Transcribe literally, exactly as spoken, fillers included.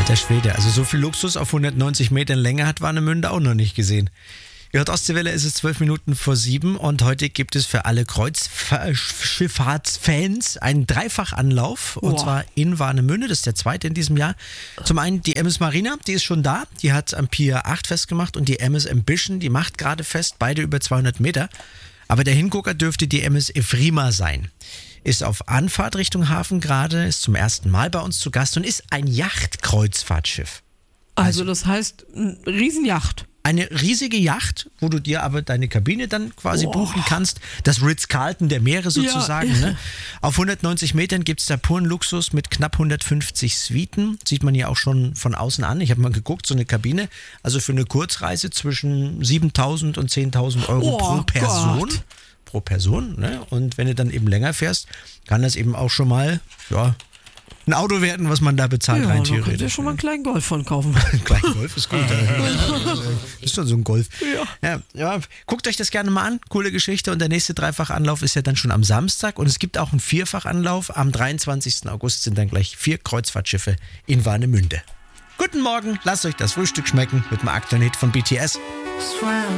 Alter Schwede, also so viel Luxus auf hundertneunzig Metern Länge hat Warnemünde auch noch nicht gesehen. Ihr hört Ostseewelle, es ist zwölf Minuten vor sieben und heute gibt es für alle Kreuzfahrtsfans einen Dreifachanlauf und Boah. zwar in Warnemünde, das ist der zweite in diesem Jahr. Zum einen die M S Marina, die ist schon da, die hat am Pier acht festgemacht und die M S Ambition, die macht gerade fest, beide über zweihundert Meter. Aber der Hingucker dürfte die M S Evrima sein. Ist auf Anfahrt Richtung Hafen gerade, ist zum ersten Mal bei uns zu Gast und ist ein Yachtkreuzfahrtschiff. Also das heißt, eine Riesenjacht. Eine riesige Yacht, wo du dir aber deine Kabine dann quasi Oh. buchen kannst. Das Ritz-Carlton der Meere sozusagen. Ja. Ne? Auf hundertneunzig Metern gibt es da puren Luxus mit knapp hundertfünfzig Suiten. Sieht man ja auch schon von außen an. Ich habe mal geguckt, so eine Kabine, also für eine Kurzreise zwischen siebentausend und zehntausend Euro Oh pro Person. Gott. Pro Person. Ne? Und wenn du dann eben länger fährst, kann das eben auch schon mal ja, ein Auto werden, was man da bezahlt, Ja, rein da könnt ihr theoretisch. schon mal einen kleinen Golf von kaufen. Ein kleiner Golf ist gut. Ist schon so ein Golf. Ja. Ja, guckt euch das gerne mal an. Coole Geschichte. Und der nächste Dreifachanlauf ist ja dann schon am Samstag. Und es gibt auch einen Vierfachanlauf. Am dreiundzwanzigsten August sind dann gleich vier Kreuzfahrtschiffe in Warnemünde. Guten Morgen, lasst euch das Frühstück schmecken mit dem aktuellen Hit von B T S.